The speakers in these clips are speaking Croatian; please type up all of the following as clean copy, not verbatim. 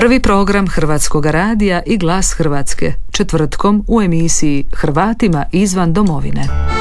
Prvi program Hrvatskog radija i Glas Hrvatske, četvrtkom u emisiji Hrvatima izvan domovine.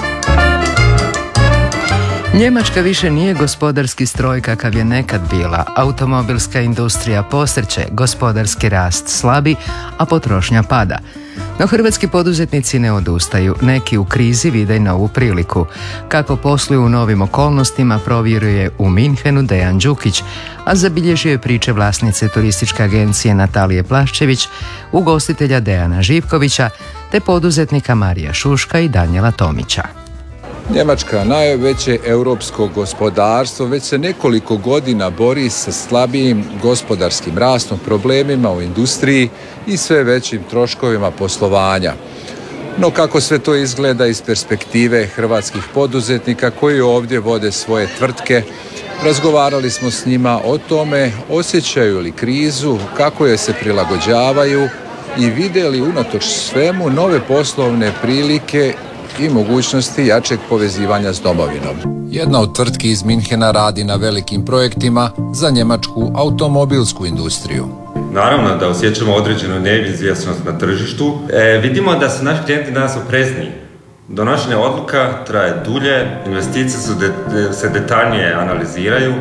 Njemačka više nije gospodarski stroj kakav je nekad bila. Automobilska industrija posrće, gospodarski rast slabi, a potrošnja pada. No hrvatski poduzetnici ne odustaju, neki u krizi vide novu priliku. Kako posluju u novim okolnostima provjeruje u Minhenu Dejan Đukić, a zabilježio je priče vlasnice turističke agencije Natalije Plaščević, ugostitelja Dejana Živkovića, te poduzetnika Marija Šuška i Danijela Tomića. Njemačka, najveće europsko gospodarstvo, već se nekoliko godina bori sa slabijim gospodarskim rastom, problemima u industriji i sve većim troškovima poslovanja. No kako sve to izgleda iz perspektive hrvatskih poduzetnika koji ovdje vode svoje tvrtke, razgovarali smo s njima o tome osjećaju li krizu, kako je se prilagođavaju i vide li unatoč svemu nove poslovne prilike i mogućnosti jačeg povezivanja s domovinom. Jedna od tvrtki iz Minhena radi na velikim projektima za njemačku automobilsku industriju. Naravno da osjećamo određenu neizvjesnost na tržištu. Vidimo da su naši klijenti danas oprezniji. Donošenje odluka traje dulje, investicije se detaljnije analiziraju,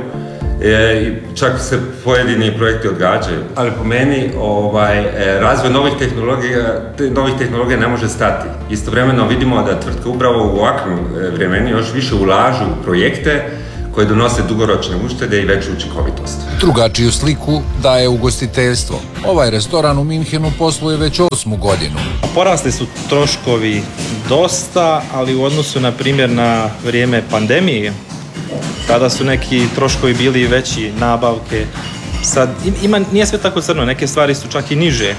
čak se pojedini projekti odgađaju. Ali po meni razvoj novih tehnologija ne može stati. Istovremeno vidimo da tvrtke upravo u ovakvim vremenima još više ulažu u projekte koje donose dugoročne uštede i veću učinkovitost. Drugačiju sliku daje ugostiteljstvo. Ovaj restoran u Minhenu posluje već 8. godinu. Porasli su troškovi dosta, ali u odnosu na primjer na vrijeme pandemije, tada su neki troškovi bili veći, nabavke. Sad nije sve tako crno, neke stvari su čak i niže.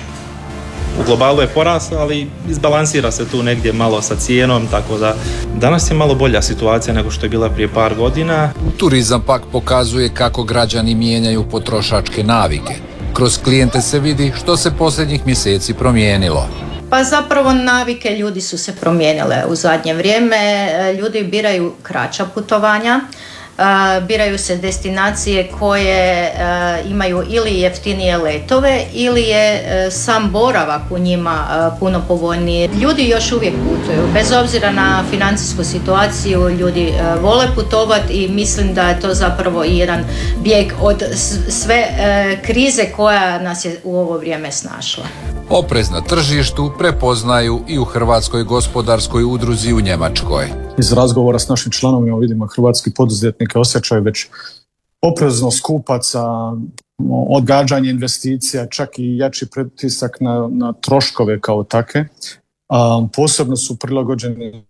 U globalu je poraslo, ali izbalansira se tu negdje malo sa cijenom, tako da danas je malo bolja situacija nego što je bila prije par godina. Turizam pak pokazuje kako građani mijenjaju potrošačke navike. Kroz klijente se vidi što se posljednjih mjeseci promijenilo. Pa zapravo navike ljudi su se promijenile u zadnje vrijeme. Ljudi biraju kraća putovanja. Biraju se destinacije koje imaju ili jeftinije letove ili je sam boravak u njima puno povoljniji. Ljudi još uvijek putuju, bez obzira na financijsku situaciju, ljudi vole putovati i mislim da je to zapravo i jedan bijeg od sve krize koja nas je u ovo vrijeme snašla. Oprez na tržištu prepoznaju i u Hrvatskoj gospodarskoj udruzi u Njemačkoj. Iz razgovora s našim članovima vidimo hrvatski poduzetnike osjećaju već opreznost kupaca, odgađanje investicija, čak i jači pritisak na troškove kao take. Posebno su prilagođeni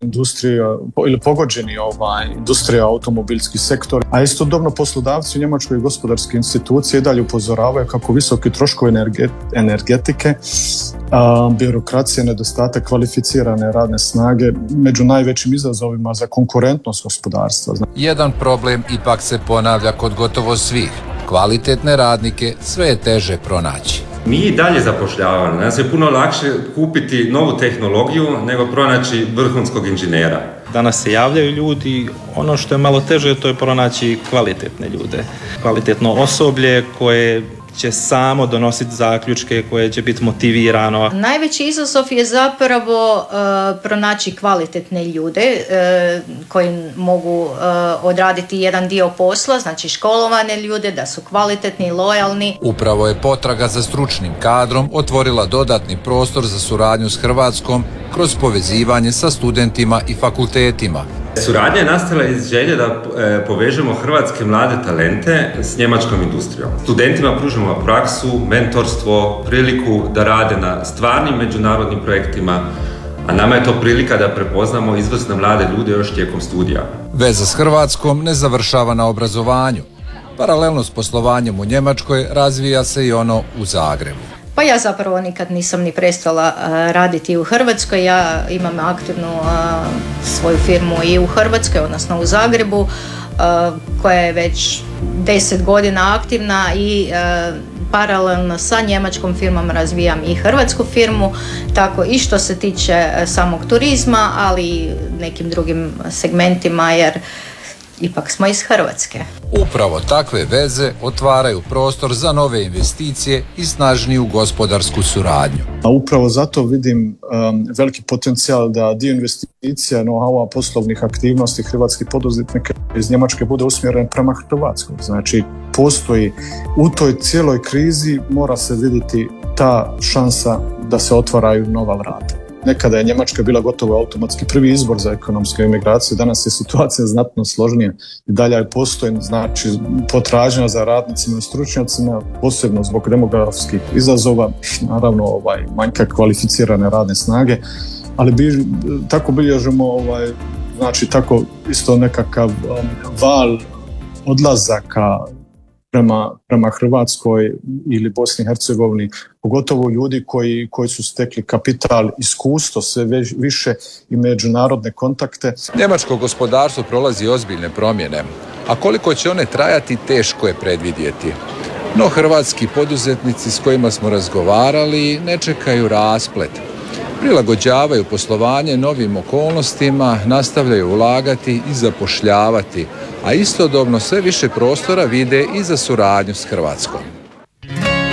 pogođeni industrija, automobilski sektor, a istodobno poslodavci u Njemačkoj gospodarske institucije dalje upozoravaju kako visoki troškovi energetike, birokracija, nedostatak kvalificirane radne snage među najvećim izazovima za konkurentnost gospodarstva. Jedan problem ipak se ponavlja kod gotovo svih. Kvalitetne radnike sve je teže pronaći. Mi i dalje zapošljavamo. Nas je puno lakše kupiti novu tehnologiju nego pronaći vrhunskog inženjera. Danas se javljaju ljudi, ono što je malo teže to je pronaći kvalitetne ljude. Kvalitetno osoblje koje će samo donositi zaključke, koje će biti motivirano. Najveći izazov je zapravo pronaći kvalitetne ljude koji mogu odraditi jedan dio posla, znači školovane ljude, da su kvalitetni i lojalni. Upravo je potraga za stručnim kadrom otvorila dodatni prostor za suradnju s Hrvatskom kroz povezivanje sa studentima i fakultetima. Suradnja je nastala iz želje da povežemo hrvatske mlade talente s njemačkom industrijom. Studentima pružamo praksu, mentorstvo, priliku da rade na stvarnim međunarodnim projektima, a nama je to prilika da prepoznamo izvrsne mlade ljude još tijekom studija. Veza s Hrvatskom ne završava na obrazovanju. Paralelno s poslovanjem u Njemačkoj razvija se i ono u Zagrebu. Pa ja zapravo nikad nisam ni prestala raditi u Hrvatskoj. Ja imam aktivnu svoju firmu i u Hrvatskoj, odnosno u Zagrebu, koja je već 10 godina aktivna i paralelno sa njemačkom firmom razvijam i hrvatsku firmu, tako i što se tiče samog turizma, ali i nekim drugim segmentima, jer ipak smo iz Hrvatske. Upravo takve veze otvaraju prostor za nove investicije i snažniju gospodarsku suradnju. A upravo zato vidim veliki potencijal da dio investicija, know-howa, poslovnih aktivnosti hrvatskih poduzetnika iz Njemačke bude usmjeren prema Hrvatskoj. Znači, postoji u toj cijeloj krizi, mora se vidjeti ta šansa da se otvaraju nova vrata. Nekada je Njemačka bila gotovo automatski prvi izbor za ekonomsku imigraciju, danas je situacija znatno složenija i dalje postoji, znači, potražnja za radnicima i stručnjacima, posebno zbog demografskih izazova, naravno manjka kvalificirane radne snage, ali tako bilježimo znači tako isto nekakav val odlazaka prema Hrvatskoj ili Bosni i Hercegovini, pogotovo ljudi koji su stekli kapital, iskustvo, sve više i međunarodne kontakte. Njemačko gospodarstvo prolazi ozbiljne promjene, a koliko će one trajati teško je predvidjeti. No hrvatski poduzetnici s kojima smo razgovarali ne čekaju rasplet. Prilagođavaju poslovanje novim okolnostima, nastavljaju ulagati i zapošljavati, a istodobno sve više prostora vide i za suradnju s Hrvatskom.